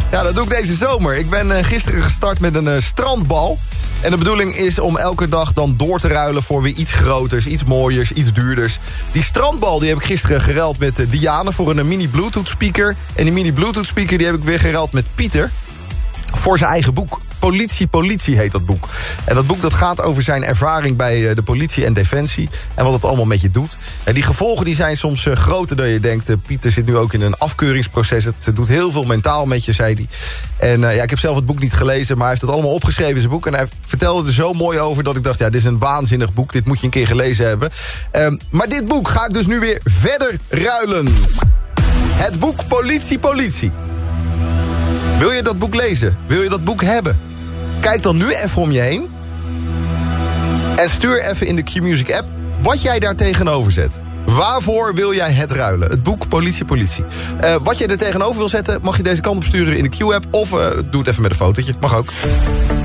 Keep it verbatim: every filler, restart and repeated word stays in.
Ja, dat doe ik deze zomer. Ik ben uh, gisteren gestart met een uh, strandbal. En de bedoeling is om elke dag dan door te ruilen voor weer iets groters, iets mooiers, iets duurders. Die strandbal die heb ik gisteren geruild met uh, Diane voor een uh, mini Bluetooth speaker. En die mini Bluetooth speaker die heb ik weer geruild met Pieter voor zijn eigen boek. Politie, Politie heet dat boek. En dat boek dat gaat over zijn ervaring bij de politie en defensie. En wat het allemaal met je doet. En die gevolgen die zijn soms uh, groter dan je denkt. Uh, Pieter zit nu ook in een afkeuringsproces. Het uh, doet heel veel mentaal met je, zei hij. En uh, ja, ik heb zelf het boek niet gelezen, maar hij heeft het allemaal opgeschreven in zijn boek. En hij vertelde er zo mooi over dat ik dacht, ja, dit is een waanzinnig boek. Dit moet je een keer gelezen hebben. Um, maar dit boek ga ik dus nu weer verder ruilen. Het boek Politie, Politie. Wil je dat boek lezen? Wil je dat boek hebben? Kijk dan nu even om je heen. En stuur even in de Q-Music app wat jij daar tegenover zet. Waarvoor wil jij het ruilen? Het boek Politie, Politie. Uh, wat jij er tegenover wil zetten, mag je deze kant op sturen in de Q-app. Of uh, doe het even met een fotootje. Mag ook.